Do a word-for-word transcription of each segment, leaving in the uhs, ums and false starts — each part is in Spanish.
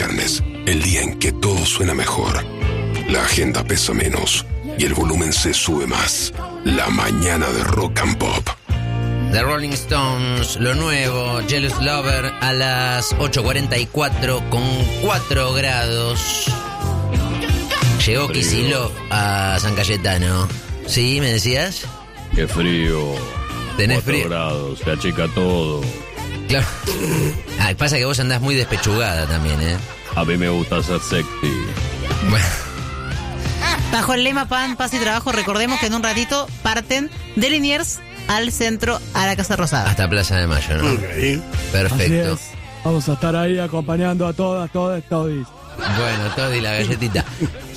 viernes, el día en que todo suena mejor. La agenda pesa menos y el volumen se sube más. La mañana de Rock and Pop. The Rolling Stones, lo nuevo, Jealous Lover, a las ocho cuarenta y cuatro con cuatro grados. Llegó Kicillof a San Cayetano. ¿Sí, me decías? Qué frío. ¿Tenés cuatro frío? grados, se achica todo. Claro. Ah, pasa que vos andás muy despechugada también, ¿eh? A mí me gusta ser sexy. Bueno. Bajo el lema Pan, Paz y Trabajo, recordemos que en un ratito parten de Liniers al centro, a la Casa Rosada. Hasta Plaza de Mayo, ¿no? Okay. Perfecto. Así es. Vamos a estar ahí acompañando a todas, todas, todis. Bueno, todo y la galletita.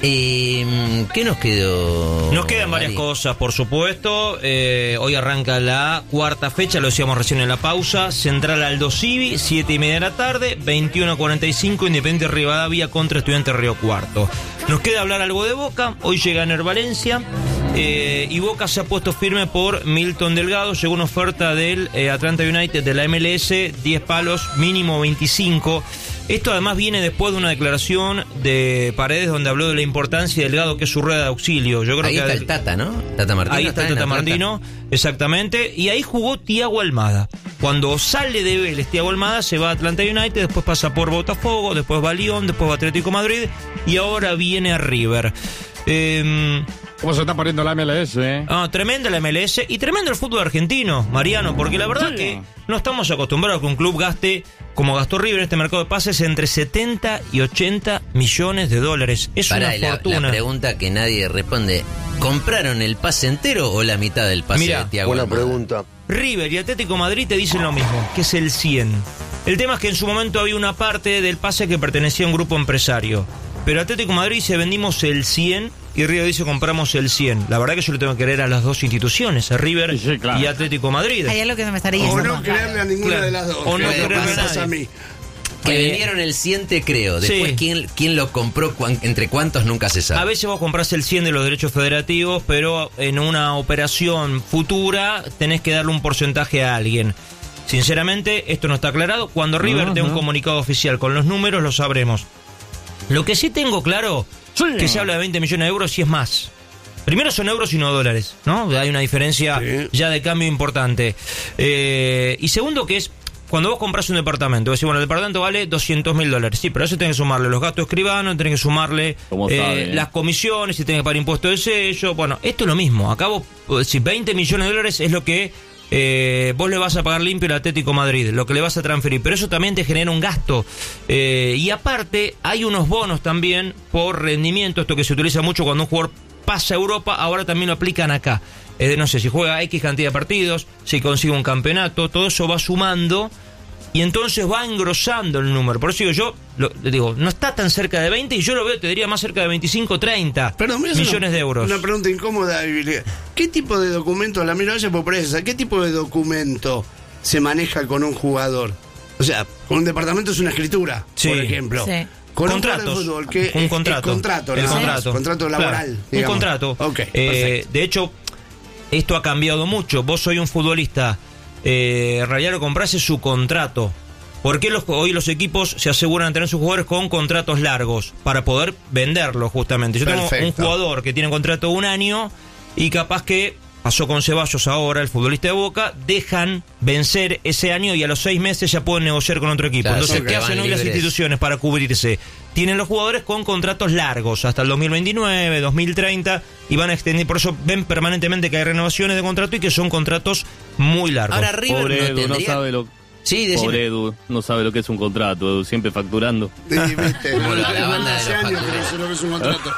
Eh, ¿Qué nos quedó? Nos quedan varias Ari? cosas, por supuesto. Eh, hoy arranca la cuarta fecha, lo decíamos recién en la pausa. Central Aldo Civi, siete y media de la tarde, veintiuno cuarenta y cinco, Independiente Rivadavia contra Estudiantes Río Cuarto. Nos queda hablar algo de Boca. Hoy llega Ener Valencia. Eh, y Boca se ha puesto firme por Milton Delgado. Llegó una oferta del eh, Atlanta United de la M L S, diez palos, mínimo veinticinco. Esto además viene después de una declaración de Paredes donde habló de la importancia de Delgado, que es su rueda de auxilio. Yo creo ahí que está ad... el Tata, ¿no? Tata Martino. Ahí está en Tata Atlanta. Martino, exactamente. Y ahí jugó Thiago Almada. Cuando sale de Vélez, Thiago Almada se va a Atlanta United, después pasa por Botafogo, después va a Lyon, después va a Atlético Madrid y ahora viene a River. Eh... ¿Cómo se está poniendo la M L S, eh? Ah, tremenda la M L S y tremendo el fútbol argentino, Mariano, porque la verdad Sí. que no estamos acostumbrados a que un club gaste, como gastó River en este mercado de pases, entre setenta y ochenta millones de dólares. Es Pará, una y la, fortuna. la pregunta que nadie responde: ¿compraron el pase entero o la mitad del pase Mirá, de Thiago Buena Almada? pregunta. River y Atlético Madrid te dicen lo mismo, que es el cien. El tema es que en su momento había una parte del pase que pertenecía a un grupo empresario. Pero Atlético Madrid dice vendimos el cien y River dice compramos el cien. La verdad que yo le tengo que creer a las dos instituciones, a River Sí, sí, claro. y Atlético Madrid. Hay algo que no me estaría O diciendo. no creerle a ninguna Claro. de las dos. O no que creerle a me pasa nadie. a mí. Que Eh, vendieron el cien, te creo. Después, sí. ¿quién, quién lo compró? Cuán- ¿Entre cuántos? Nunca se sabe. A veces vos comprás el cien de los derechos federativos, pero en una operación futura tenés que darle un porcentaje a alguien. Sinceramente, esto no está aclarado. Cuando River Ajá. dé un comunicado oficial con los números, lo sabremos. Lo que sí tengo claro, Sí. que se habla de veinte millones de euros y es más. Primero son euros y no dólares, ¿no? Hay una diferencia Sí. ya de cambio importante. Eh, y segundo que es, cuando vos compras un departamento, decís, bueno, el departamento vale doscientos mil dólares. Sí, pero a eso tenés que sumarle los gastos de escribano, tenés que sumarle ¿Cómo eh, sabe, eh? las comisiones, y tenés que pagar impuestos de sello. Bueno, esto es lo mismo. Acá vos, si veinte millones de dólares es lo que eh, vos le vas a pagar limpio al Atlético Madrid, lo que le vas a transferir, pero eso también te genera un gasto. Eh, y aparte, hay unos bonos también por rendimiento, esto que se utiliza mucho cuando un jugador pasa a Europa, ahora también lo aplican acá. Eh, no sé, si juega X cantidad de partidos, si consigue un campeonato, todo eso va sumando y entonces va engrosando el número. Por eso digo yo, lo, digo, no está tan cerca de veinte y yo lo veo, te diría más cerca de veinticinco, treinta Perdón, mira, millones una, de euros. Una pregunta incómoda. ¿Qué tipo de documento, la miro ayer por presa, qué tipo de documento se maneja con un jugador? O sea, con un departamento es una escritura, Sí. por ejemplo. Sí. Con Contratos. un jugador de fútbol, que Un es- contrato. es contrato, El nada más, contrato. contrato laboral. Claro, un digamos. contrato. Ok, Eh, perfecto. de hecho, esto ha cambiado mucho. Vos sois un futbolista, eh, en realidad lo comprás es su contrato. ¿Por qué los, hoy los equipos se aseguran de tener sus jugadores con contratos largos? Para poder venderlos, justamente. Yo tengo un Perfecto. jugador que tiene contrato de un año y capaz que pasó con Ceballos ahora, el futbolista de Boca, dejan vencer ese año y a los seis meses ya pueden negociar con otro equipo. Claro, Entonces, siempre ¿qué van hacen hoy las libres. instituciones para cubrirse? Tienen los jugadores con contratos largos, hasta el dos mil veintinueve, dos mil treinta, y van a extender. Por eso ven permanentemente que hay renovaciones de contrato y que son contratos muy largos. Ahora River Pobre no Edu, no tendría... sabe lo Sí, decime. Pobre Edu, no sabe lo que es un contrato, Edu, siempre facturando. Sí, viste, Como la- la Hace banda de los años que no factureros. sé lo que es un contrato.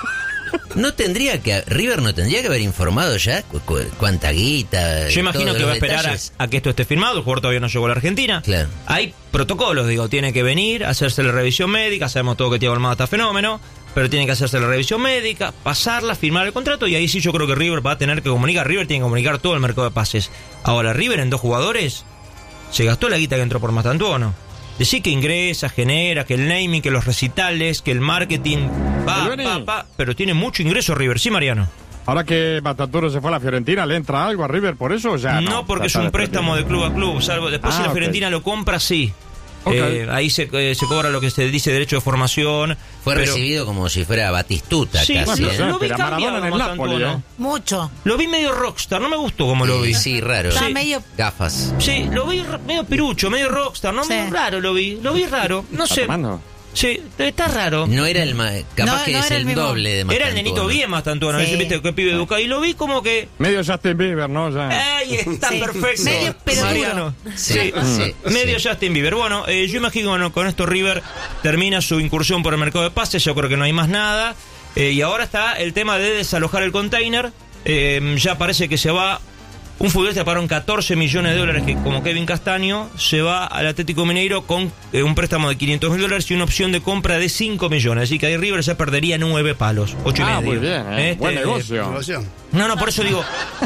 No tendría que... River no tendría que haber informado ya cu- cu- cuánta guita... Yo imagino todos que los va a esperar a, detalles. a que esto esté firmado. El jugador todavía no llegó a la Argentina. Claro. Hay protocolos, digo, tiene que venir, hacerse la revisión médica. Sabemos todo que Thiago Almada está fenómeno, pero tiene que hacerse la revisión médica, pasarla, firmar el contrato, y ahí sí yo creo que River va a tener que comunicar. River tiene que comunicar todo el mercado de pases. Ahora, River en dos jugadores se gastó la guita que entró por Mastantuono. Decir que ingresa, genera, que el naming, que los recitales, que el marketing, va, Albeni. pa, pa, pero tiene mucho ingreso River, ¿sí, Mariano? Ahora que Mataturo se fue a la Fiorentina, ¿le entra algo a River por eso? O sea, No, no, porque es está un de préstamo de club a club, salvo después Ah, si la ok. Fiorentina lo compra, sí. Ok. Eh, ahí se, eh, se cobra lo que se dice derecho de formación. Fue pero- recibido como si fuera Batistuta Sí, casi. bueno, ¿eh? lo vi Pero Maradona cambiado en el como Napoli, Santoro. ¿eh? Mucho. Lo vi medio rockstar, no me gustó como lo vi. Eh, sí, raro. Está Sí. medio. Gafas. Sí, lo vi r- medio pirucho, medio rockstar, no Sí. medio raro lo vi, lo vi raro, no ¿Está sé. tomando? Sí, está raro. No era el ma- capaz No, que no es era el, el mismo. doble de Era el Mastantuono. nenito bien más tantuano, Sí. ese viste que pibe educado y lo vi como que Medio Justin Bieber, ¿no? Ya. ¡ay, está Sí. perfecto! Medio pelotudo. Mariano. Sí, sí, Medio sí. Justin Bieber. Bueno, eh, yo imagino que con esto River termina su incursión por el mercado de pases. Yo creo que no hay más nada. Eh, y ahora está el tema de desalojar el container. Eh, ya parece que se va. Un futbolista pagaron catorce millones de dólares, que como Kevin Castaño se va al Atlético Mineiro con eh, un préstamo de quinientos mil dólares y una opción de compra de cinco millones. Así que ahí River ya perdería nueve palos, ocho Ah, y medio. muy bien, ¿eh? Este, Buen negocio. Situación. No, no, por eso digo,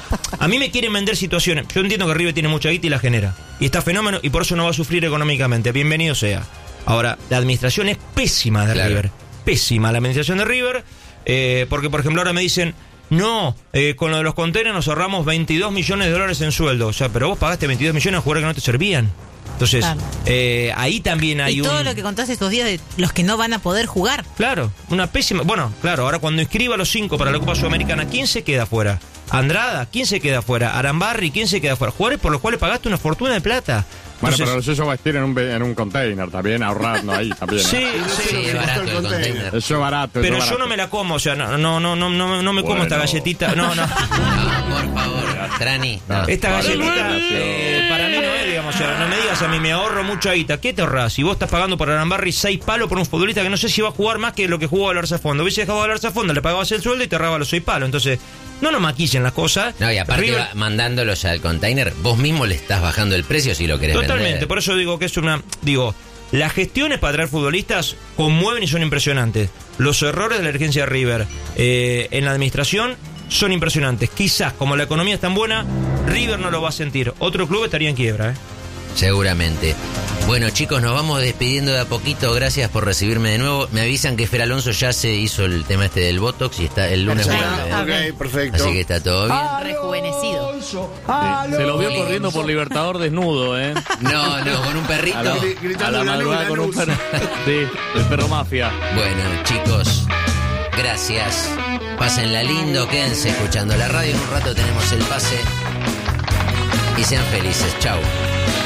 a mí me quieren vender situaciones. Yo entiendo que River tiene mucha guita y la genera. Y está fenómeno y por eso no va a sufrir económicamente. Bienvenido sea. Ahora, la administración es pésima de Claro. River. Pésima la administración de River. eh, porque, por ejemplo, ahora me dicen, no, eh, con lo de los containers nos ahorramos veintidós millones de dólares en sueldo. O sea, pero vos pagaste veintidós millones a jugadores que no te servían. Entonces, Claro. eh, ahí también hay Y un... todo lo que contaste estos días de los que no van a poder jugar. Claro, una pésima. Bueno, claro, ahora cuando inscriba a los cinco para la Copa Sudamericana, ¿quién se queda fuera? Andrada, ¿quién se queda fuera? Arambarri, ¿quién se queda fuera? Jugadores por los cuales pagaste una fortuna de plata. Bueno, Entonces, pero los hizo vestir en un, be- en un container también, ahorrando ahí también. ¿eh? sí, Sí, sí. es barato el container. Eso es barato. Pero eso es yo no barato. me la como, o sea, no, no, no, no, no, no me como Bueno. esta galletita. No, no. No, por favor, Trani. No. Esta Vale, galletita gracias. eh, para mí no es, digamos, o sea, no me digas a mí, me ahorro mucha guita. ¿Qué te ahorras? Si vos estás pagando por Arambarri seis palos por un futbolista que no sé si va a jugar más que lo que jugó el Barça Fondo. Hubiese dejado al Barça Fondo, le pagabas el sueldo y te ahorrabas los seis palos. Entonces, no nos maquillen las cosas. No, y aparte River- va mandándolos al container, vos mismo le estás bajando el precio si lo querés Totalmente, vender. por eso digo que es una... Digo, las gestiones para traer futbolistas conmueven y son impresionantes. Los errores de la dirigencia de River eh, en la administración son impresionantes. Quizás, como la economía es tan buena, River no lo va a sentir. Otro club estaría en quiebra, ¿eh? Seguramente. Bueno, chicos, nos vamos despidiendo de a poquito. Gracias por recibirme de nuevo. Me avisan que Fer Alonso ya se hizo el tema este del Botox y está el lunes Perfecto. vuelve, ¿eh? Ok, perfecto. Así que está todo bien. Rejuvenecido. Sí, se lo vio corriendo por Libertador desnudo, ¿eh? No, no, con un perrito. A la, Gri- gritando a la la luz, madrugada la con un luz. perro. Sí, el perro mafia. Bueno, chicos, gracias. Pásenla lindo, quédense escuchando la radio. En un rato tenemos el pase. Y sean felices. Chau.